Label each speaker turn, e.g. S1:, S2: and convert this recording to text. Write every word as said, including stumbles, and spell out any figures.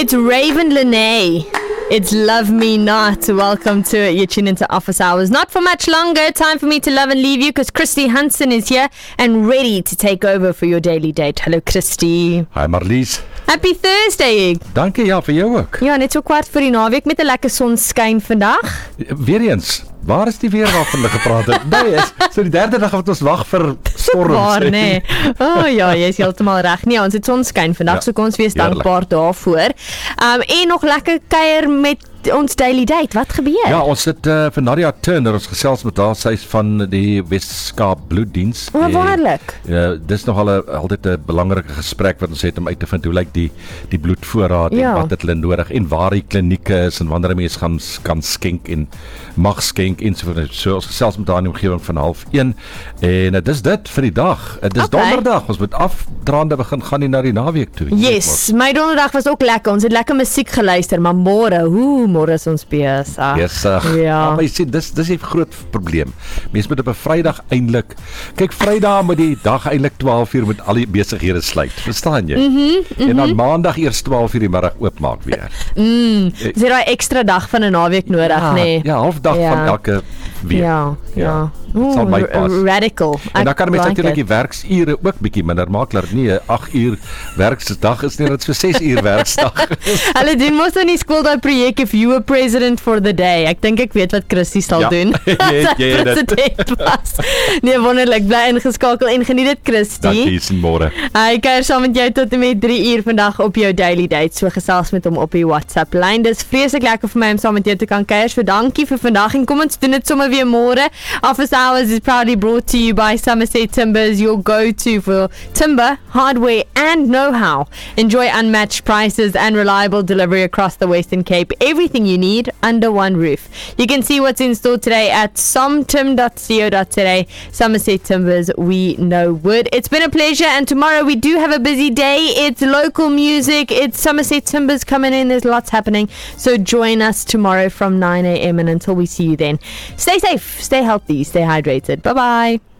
S1: it's Raven Lene. It's Love Me Not. Welcome to it. You're tuned into Office Hours. Not for much longer. Time for me to love and leave you because Christy Hansen is here and ready to take over for your daily date. Hello, Christy.
S2: Hi, Marlies.
S1: Happy Thursday.
S2: Dankie, ja, vir jou ook.
S1: Ja, net so kwart voor die naweek met 'n lekker sonskyn vandag.
S2: Weer eens, waar is die weer waarvan hulle gepraat het? Nee, is so die derde dag wat ons wag vir storms.
S1: Waar, nee. Oh ja, jy is heeltemal reg. Nee, ons het sonskyn vandag, ja, so kom ons wees dankbaar daarvoor. Um, en nog lekker kuier met ons daily date. Wat gebeur?
S2: Ja, ons sit uh, vir Nadia Turner, ons gesels met haar, sy is van die Weskaap Bloeddiens.
S1: Oh, wonderlik.
S2: Ja, dis nog al 'n altyd 'n belangrike gesprek wat ons het om uit te vind hoe lyk die die bloedvoorraad, ja, en wat het hulle nodig en waar die klinieke is en wanneer mense gaan kan skenk en mag skenk ensovoorts. So ons gesels met haar in die omgewing van half een en dit is dit vir die dag. Dit is okay. Donderdag, ons moet afdraande begin gaan nie na die naweek toe.
S1: Yes, my donderdag was ook lekker. Ons het lekker musiek geluister, maar môre, hoe môre is ons besig.
S2: Besig. Ja. Maar jy sien, dis dis 'n groot probleem. Mense moet op 'n Vrydag eintlik, kyk Vrydag moet die dag eintlik twaalf uur met al die besighede sluit. Verstaan jy?
S1: Mm-hmm, mm-hmm.
S2: En dan Maandag eers twaalf uur die middag oopmaak weer.
S1: Mm, dis daai ekstra dag van 'n naweek nodig, ja, nê? Nee.
S2: Ja, halfdag ja. van elke week.
S1: Ja, ja. ja.
S2: Ooh,
S1: radical.
S2: En dan kan mense like natuurlik die werksure ook bietjie minder maak, dat nie 'n agt uur werksdag is nie, dit is vir ses uur werksdag.
S1: Hulle doen mos in die skool daai projek if you were president for the day. Ek dink ek weet wat Christy sal ja. doen.
S2: jy, jy
S1: president was. Nee, wonderlik, bly ingeskakel en geniet dit, Christy.
S2: Dankie, sien môre.
S1: Hy kuier saam met jou tot en met drie uur vandag op jou daily date. So gesels met hom op die WhatsApp lyn. Dis vreeslik lekker vir my om saam met jou te kan kuier. So dankie vir vandag en kom ons doen dit sommer weer môre. Office Hours is proudly brought to you by Somerset Timbers, your go-to for timber, hardware and know-how. Enjoy unmatched prices and reliable delivery across the Western Cape. Everything you need under one roof. You can see what's in store today at somtim dot co dot za. Somerset Timbers, we know wood. It's been a pleasure, and tomorrow we do have a busy day. It's local music. It's Somerset Timbers coming in. There's lots happening. So join us tomorrow from nine a.m. and until we see you then, stay safe, stay healthy, stay hydrated. Bye-bye.